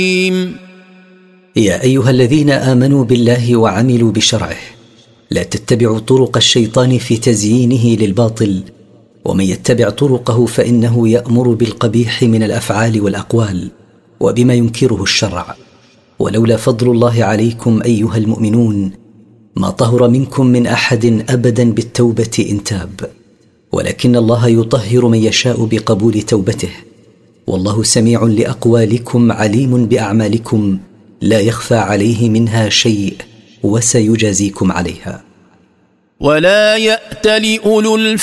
يا أيها الذين آمنوا بالله وعملوا بشرعه، لا تتبعوا طرق الشيطان في تزيينه للباطل، ومن يتبع طرقه فإنه يأمر بالقبيح من الأفعال والأقوال وبما ينكره الشرع. ولولا فضل الله عليكم أيها المؤمنون ما طهر منكم من أحد أبدا بالتوبة إن تاب، ولكن الله يطهر من يشاء بقبول توبته، والله سميع لأقوالكم عليم بأعمالكم لا يخفى عليه منها شيء، وسيجازيكم عليها. ولا يأتل أولو